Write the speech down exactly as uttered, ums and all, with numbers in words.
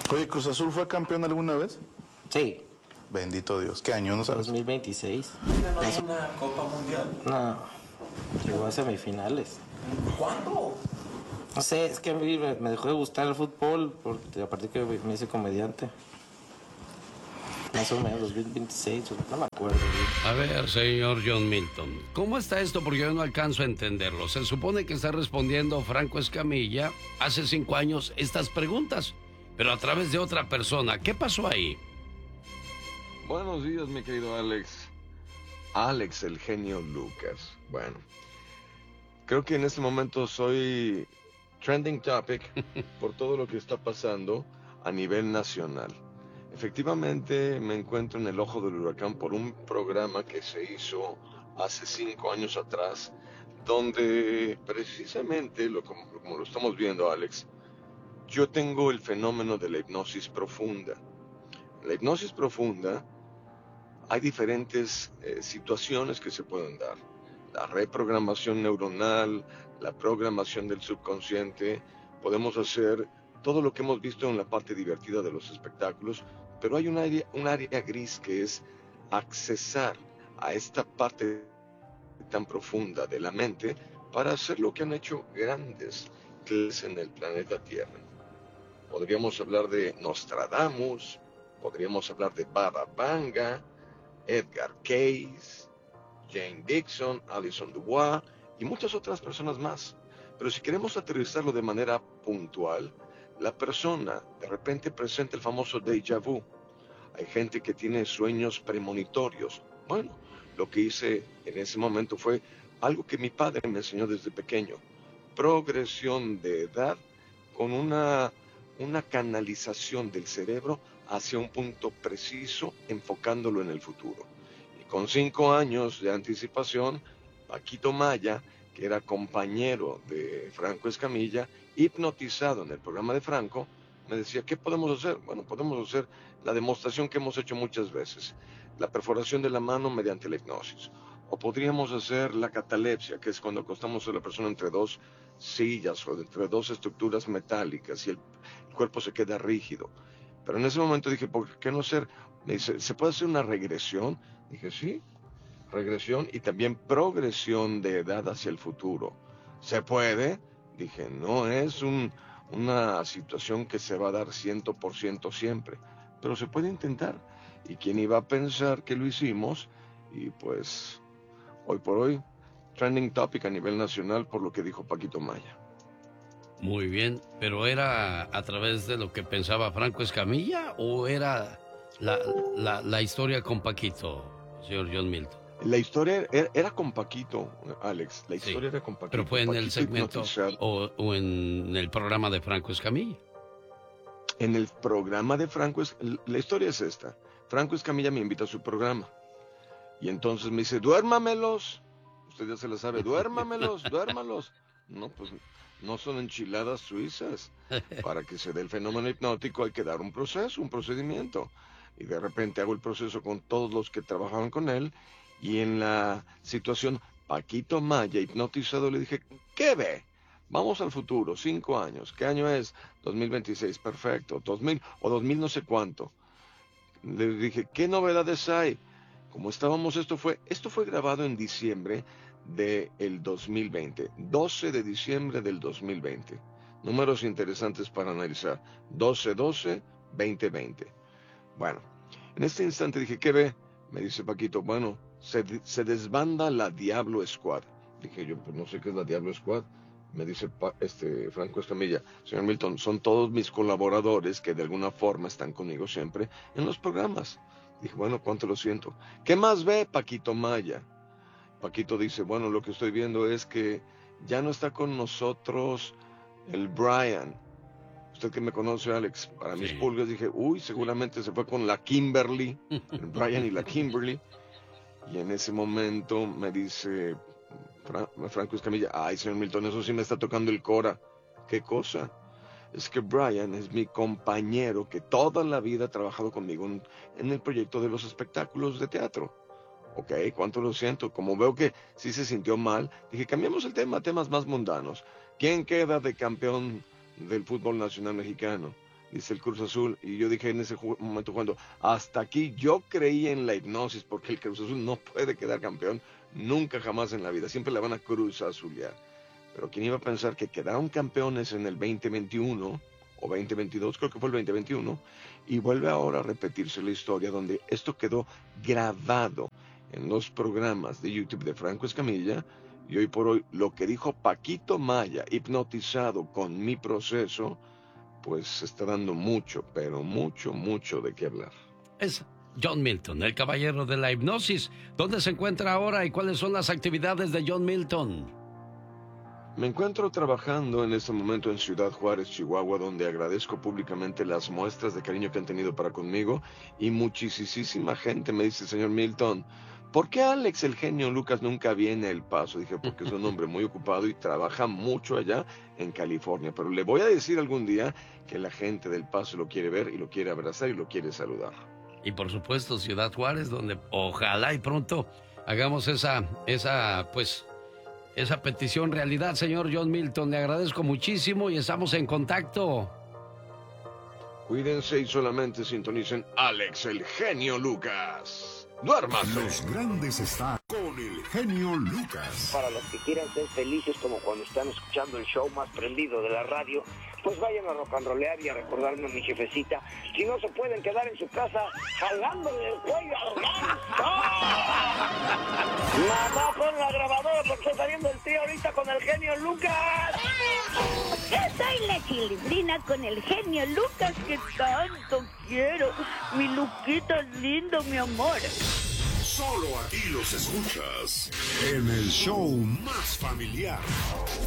Oye, ¿Cruz Azul fue campeón alguna vez? Sí. Bendito Dios. ¿Qué año? ¿No sabes? dos mil veintiséis. ¿Ganó una Copa Mundial? No, llegó a semifinales. ¿Cuándo? No sé, es que a mí me, me dejó de gustar el fútbol porque a partir que me hice comediante. Más o menos, dos mil veintiséis, no me acuerdo bien. A ver, señor John Milton, ¿cómo está esto? Porque yo no alcanzo a entenderlo. Se supone que está respondiendo Franco Escamilla hace cinco años estas preguntas, pero a través de otra persona. ¿Qué pasó ahí? Buenos días, mi querido Alex. Alex, el genio Lucas. Bueno, creo que en este momento soy trending topic por todo lo que está pasando a nivel nacional. Efectivamente, me encuentro en el ojo del huracán por un programa que se hizo hace cinco años atrás, donde precisamente, lo, como, como lo estamos viendo, Alex, yo tengo el fenómeno de la hipnosis profunda. En la hipnosis profunda hay diferentes eh, situaciones que se pueden dar. La reprogramación neuronal, la programación del subconsciente, podemos hacer todo lo que hemos visto en la parte divertida de los espectáculos, pero hay un área, un área gris que es accesar a esta parte tan profunda de la mente para hacer lo que han hecho grandes clases en el planeta Tierra. Podríamos hablar de Nostradamus, podríamos hablar de Baba Vanga, Edgar Cayce, Jane Dixon, Alison Dubois y muchas otras personas más. Pero si queremos aterrizarlo de manera puntual, la persona de repente presenta el famoso déjà vu. Hay gente que tiene sueños premonitorios. Bueno, lo que hice en ese momento fue algo que mi padre me enseñó desde pequeño. Progresión de edad con una, una canalización del cerebro hacia un punto preciso, enfocándolo en el futuro. Y con cinco años de anticipación, Paquito Maya, que era compañero de Franco Escamilla, hipnotizado en el programa de Franco, me decía, ¿qué podemos hacer? Bueno, podemos hacer la demostración que hemos hecho muchas veces, la perforación de la mano mediante la hipnosis. O podríamos hacer la catalepsia, que es cuando acostamos a la persona entre dos sillas o entre dos estructuras metálicas y el, el cuerpo se queda rígido. Pero en ese momento dije, ¿por qué no hacer? Me dice, ¿se puede hacer una regresión? Dije, sí, regresión y también progresión de edad hacia el futuro. ¿Se puede? Dije, no es un, una situación que se va a dar cien por ciento siempre, pero se puede intentar. ¿Y quién iba a pensar que lo hicimos? Y pues, hoy por hoy, trending topic a nivel nacional por lo que dijo Paquito Maya. Muy bien, pero ¿era a través de lo que pensaba Franco Escamilla o era la, la, la historia con Paquito, señor John Milton? La historia era, era con Paquito, Alex. La historia Sí, era con Paquito. pero fue en Paquito el segmento o, o en el programa de Franco Escamilla. En el programa de Franco, la historia es esta. Franco Escamilla me invita a su programa. Y entonces me dice, duérmamelos. Usted ya se la sabe, duérmamelos, duérmalos. No, pues no son enchiladas suizas. Para que se dé el fenómeno hipnótico hay que dar un proceso, un procedimiento. Y de repente hago el proceso con todos los que trabajaban con él. Y en la situación, Paquito Maya, hipnotizado, le dije, ¿qué ve? Vamos al futuro, cinco años. ¿Qué año es? dos mil veintiséis, perfecto. dos mil o dos mil no sé cuánto. Le dije, ¿qué novedades hay? Como estábamos, esto fue, esto fue grabado en diciembre del dos mil veinte. doce de diciembre del dos mil veinte. Números interesantes para analizar. doce doce veinte veinte. Bueno, en este instante dije, ¿qué ve? Me dice Paquito, bueno, se, se desbanda la Diablo Squad. Dije yo, pues no sé qué es la Diablo Squad. Me dice este Franco Escamilla, señor Milton, son todos mis colaboradores que de alguna forma están conmigo siempre en los programas. Dije, bueno, cuánto lo siento. ¿Qué más ve Paquito Maya? Paquito dice, bueno, lo que estoy viendo es que ya no está con nosotros el Brian. Usted que me conoce, Alex, para sí. Mis pulgas dije, uy, seguramente se fue con la Kimberly, el Brian y la Kimberly. Y en ese momento me dice Fra- Franco Escamilla, ay, señor Milton, eso sí me está tocando el cora. ¿Qué cosa? Es que Brian es mi compañero que toda la vida ha trabajado conmigo en, en el proyecto de los espectáculos de teatro. Ok, cuánto lo siento. Como veo que sí se sintió mal, dije, cambiemos el tema a temas más mundanos. ¿Quién queda de campeón del fútbol nacional mexicano? dice el Cruz Azul, y yo dije en ese momento cuando hasta aquí yo creí en la hipnosis, porque el Cruz Azul no puede quedar campeón nunca jamás en la vida, siempre le van a Cruz Azulear. Pero quién iba a pensar que quedaron campeones en el veinte veintiuno o veinte veintidós, creo que fue el veinte veintiuno, y vuelve ahora a repetirse la historia donde esto quedó grabado en los programas de YouTube de Franco Escamilla, y hoy por hoy lo que dijo Paquito Maya, hipnotizado con mi proceso, pues está dando mucho, pero mucho, mucho de qué hablar. Es John Milton, el caballero de la hipnosis. ¿Dónde se encuentra ahora y cuáles son las actividades de John Milton? Me encuentro trabajando en este momento en Ciudad Juárez, Chihuahua, donde agradezco públicamente las muestras de cariño que han tenido para conmigo, y muchísima gente me dice, señor Milton, ¿por qué Alex, el genio Lucas, nunca viene a El Paso? Dije, porque es un hombre muy ocupado y trabaja mucho allá en California, pero le voy a decir algún día que la gente del Paso lo quiere ver y lo quiere abrazar y lo quiere saludar. Y por supuesto Ciudad Juárez, donde ojalá y pronto hagamos esa, esa, pues, esa petición realidad, señor John Milton. Le agradezco muchísimo y estamos en contacto. Cuídense y solamente sintonicen Alex, el genio Lucas. ¡Duérmase! Los grandes están con el genio Lucas. Para los que quieran ser felices como cuando están escuchando el show más prendido de la radio, pues vayan a rock and rollear y a recordarme a mi jefecita. Si no se pueden quedar en su casa jalándole el cuello al ganso. Mamá, pon la grabadora porque está saliendo el tío ahorita con el genio Lucas. Yo soy la Chilindrina con el genio Lucas que tanto quiero. Mi Luquita lindo, mi amor. Solo aquí los escuchas en el show más familiar.